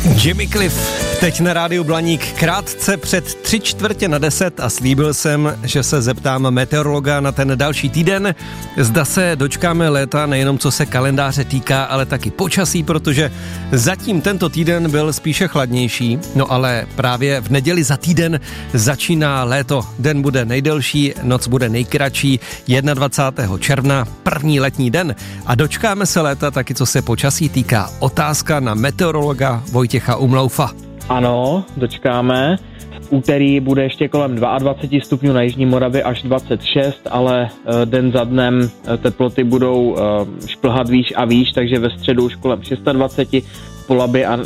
Jimmy Cliff, teď na rádiu Blaník krátce před 9:45 a slíbil jsem, že se zeptám meteorologa na ten další týden. Zda se dočkáme léta nejenom co se kalendáře týká, ale taky počasí, protože zatím tento týden byl spíše chladnější. No ale právě v neděli za týden začíná léto. Den bude nejdelší, noc bude nejkratší, 21. června, první letní den. A dočkáme se léta taky co se počasí týká. Otázka na meteorologa Vojtěcha Umloufa. Ano, dočkáme. V úterý bude ještě kolem 22 stupňů na Jižní Moravě až 26, ale den za dnem teploty budou šplhat výš a výš, takže ve středu už kolem 26, v Polabě a